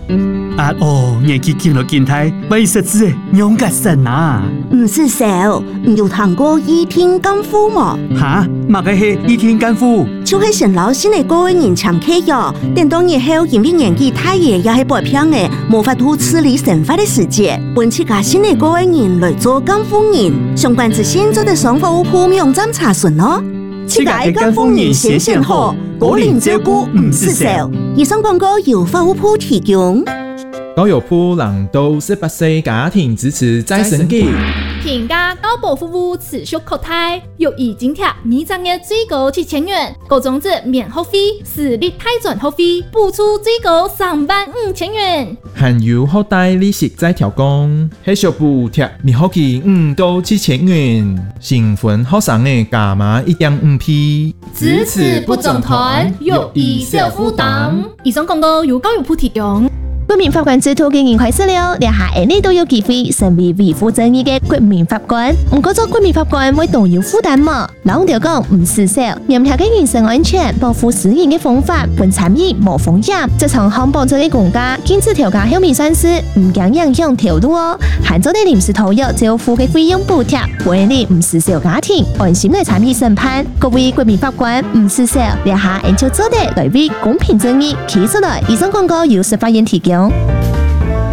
啊哦，年纪轻了健太，为实质的勇敢神啊！ 唔是少，你有听过倚天干夫吗？ 哈，嘛个是倚天干夫， 就是成老新的各位人参客哟。等到日后因为年纪太爷也是白偏的，无法度处理生活的世界，本起家新的各位人来做干夫人。相关资讯做得上服务铺网站查询哦。 自家的干夫人先选好，个人照顾唔是少。 以上广告由服务铺提供。 高友铺让到18岁家庭支持再生机， 平价高保服务持续扩大，有意津贴每张月最高7000元，各种子免学费、私立泰转学费补助最高35000元， 含有好大利息再调降，还小补贴每学期5到7000元，新婚学生的加码1.5%， 支持不总团，有意小负担。以上广告由高友铺提供。 国民法官制度今年开始了，两下你都有机会成为维护正义的国民法官。唔过做国民法官会动有负担嘛？老条讲唔是少，严格嘅人身安全、保护私人嘅方法，本参与无风险。这场航保者嘅国家禁止调价后面算是唔惊影响条路哦。限做啲临时投入政府嘅费用补贴，为你唔是少家庭安心来参与审判。各位国民法官唔是少，两下按照做的来为公平正义企出来。以上广告由司法院提供。